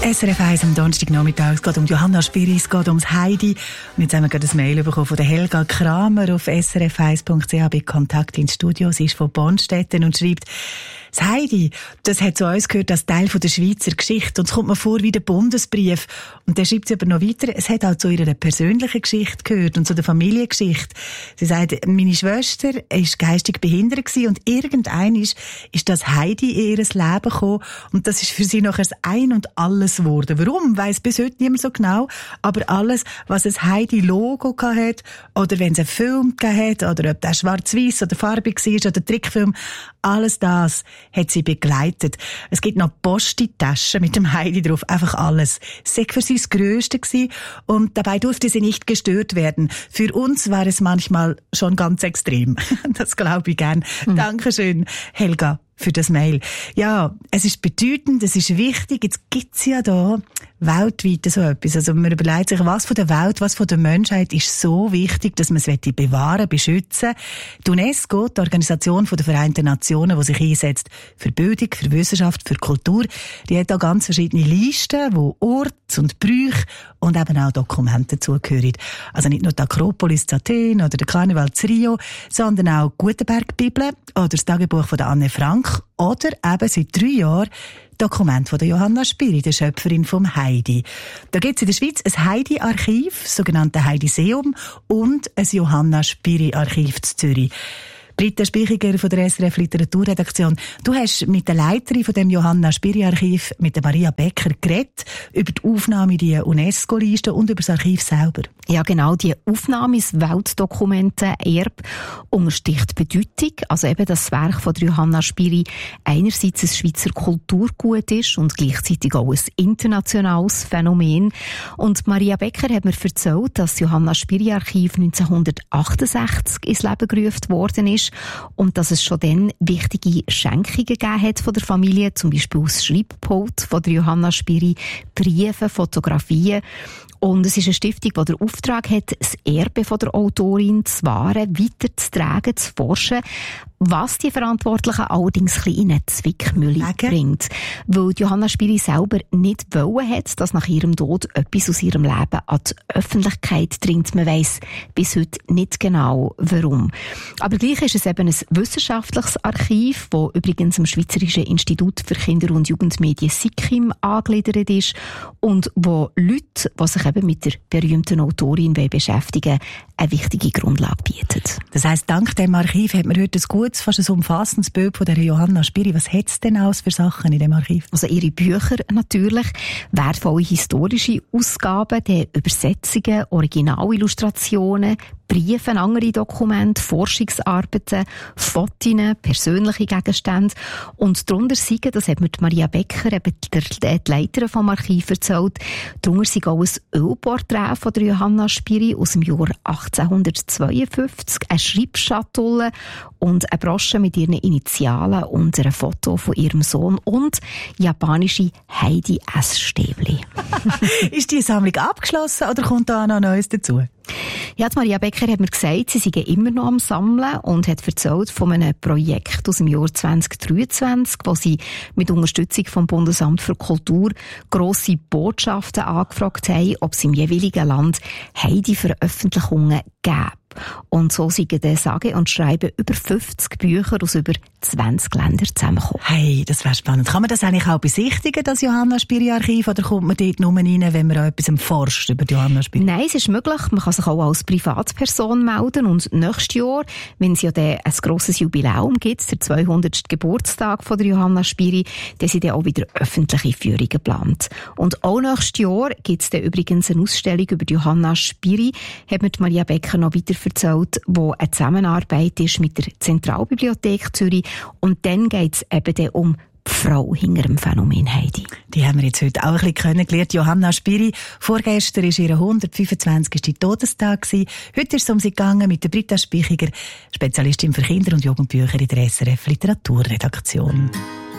SRF 1 am Donnerstagnachmittag. Es geht um Johanna Spiri, es geht ums Heidi. Und jetzt haben wir gerade ein Mail bekommen von der Helga Kramer auf srf1.ch bei Kontakt ins Studio. Sie ist von Bonstetten und schreibt: Das Heidi, das hat zu uns gehört als Teil von der Schweizer Geschichte. Und es kommt mir vor wie der Bundesbrief. Und dann schreibt sie aber noch weiter, es hat auch zu ihrer persönlichen Geschichte gehört und zu der Familiengeschichte. Sie sagt, meine Schwester war geistig behindert und irgendein ist das Heidi in ihr Leben gekommen. Und das ist für sie nachher das Ein und Alles geworden. Warum? Weiss bis heute niemand so genau. Aber alles, was ein Heidi-Logo hatte, oder wenn es einen Film gegeben hat, oder ob der schwarz-weiß oder farbig war, oder Trickfilm, alles das hat sie begleitet. Es gibt noch Posti-Taschen mit dem Heidi drauf. Einfach alles. Es war für sie das Grösste gewesen und dabei durfte sie nicht gestört werden. Für uns war es manchmal schon ganz extrem. Das glaube ich gern. Dankeschön, Helga, für das Mail. Ja, es ist bedeutend, es ist wichtig. Jetzt gibt's ja da weltweit so etwas. Also man überlegt sich, was von der Welt, was von der Menschheit ist so wichtig, dass man es bewahren, beschützen. Die UNESCO, die Organisation der Vereinten Nationen, die sich einsetzt für Bildung, für Wissenschaft, für Kultur, die hat da ganz verschiedene Listen, wo Orte und Brüche und eben auch Dokumente dazugehören. Also nicht nur die Akropolis zu Athen oder der Karneval zu Rio, sondern auch die Gutenberg-Bibel oder das Tagebuch von der Anne Frank oder eben seit 3 Jahren Dokument von der Johanna Spiri, der Schöpferin vom Heidi. Da gibt es in der Schweiz ein Heidi-Archiv, das sogenannte Heidi-Seum, und ein Johanna Spiri-Archiv in Zürich. Britta Spichiger von der SRF Literaturredaktion. Du hast mit der Leiterin von dem Johanna Spiri-Archiv, mit der Maria Becker, geredet über die Aufnahme in die UNESCO-Liste und über das Archiv selber. Ja, genau. Die Aufnahme ins Weltdokumentenerbe unterstricht die Bedeutung. Also eben, dass das Werk von Johanna Spiri einerseits ein Schweizer Kulturgut ist und gleichzeitig auch ein internationales Phänomen. Und Maria Becker hat mir erzählt, dass das Johanna Spiri-Archiv 1968 ins Leben gerufen worden ist und dass es schon dann wichtige Schenkungen gegeben hat von der Familie, zum Beispiel aus Schreibpult von der Johanna Spiri, Briefe, Fotografien. Und es ist eine Stiftung, die den Auftrag hat, das Erbe von der Autorin zu wahren, weiterzutragen, zu forschen, was die Verantwortlichen allerdings ein bisschen in eine Zwickmühle bringt. Weil Johanna Spiri selber nicht wollen hat, dass nach ihrem Tod etwas aus ihrem Leben an die Öffentlichkeit dringt. Man weiss bis heute nicht genau, warum. Aber gleich ist es eben ein wissenschaftliches Archiv, das übrigens am Schweizerischen Institut für Kinder- und Jugendmedien SIKIM angegliedert ist und wo Leute, die sich eben mit der berühmten Autorin beschäftigen, eine wichtige Grundlage bietet. Das heisst, dank dem Archiv hat man heute ein gutes, fast ein umfassendes Bild von der Johanna Spiri. Was hat es denn alles für Sachen in dem Archiv? Also ihre Bücher natürlich, wertvolle historische Ausgaben, die Übersetzungen, Originalillustrationen, Briefe, andere Dokumente, Forschungsarbeiten, Fotos, persönliche Gegenstände. Und darunter sind, das hat mir Maria Becker, eben die Leiterin vom Archiv, erzählt, darunter sind auch ein Ölporträt von der Johanna Spiri aus dem Jahr 1852, eine Schreibschatulle und eine Brosche mit ihren Initialen und ein Foto von ihrem Sohn und japanische Heidi-Essstäbli. Ist die Sammlung abgeschlossen oder kommt da noch Neues dazu? Ja, Maria Becker hat mir gesagt, sie seien immer noch am Sammeln und hat erzählt von einem Projekt aus dem Jahr 2023, wo sie mit Unterstützung vom Bundesamt für Kultur grosse Botschaften angefragt haben, ob es im jeweiligen Land Heidi-Veröffentlichungen gäbe. Und so sind dann sage und schreiben über 50 Bücher aus über 20 Ländern zusammengekommen. Hey, das wäre spannend. Kann man das eigentlich auch besichtigen, das Johanna Spiri-Archiv, oder kommt man dort nur rein, wenn man auch etwas forscht über die Johanna Spiri? Nein, es ist möglich. Man kann sich auch als Privatperson melden und nächstes Jahr, wenn es ja dann ein grosses Jubiläum gibt, der 200. Geburtstag von der Johanna Spiri, dann sind dann auch wieder öffentliche Führungen geplant. Und auch nächstes Jahr gibt es dann übrigens eine Ausstellung über die Johanna Spiri, hat mir Maria Becker noch weiter erzählt, wo eine Zusammenarbeit ist mit der Zentralbibliothek Zürich. Und dann geht es eben um die Frau hinter dem Phänomen Heidi. Die haben wir jetzt heute auch ein bisschen kennengelernt. Johanna Spiri. Vorgestern war ihr 125. Todestag. Heute ist es um sie gegangen mit der Britta Spichiger, Spezialistin für Kinder- und Jugendbücher in der SRF Literaturredaktion.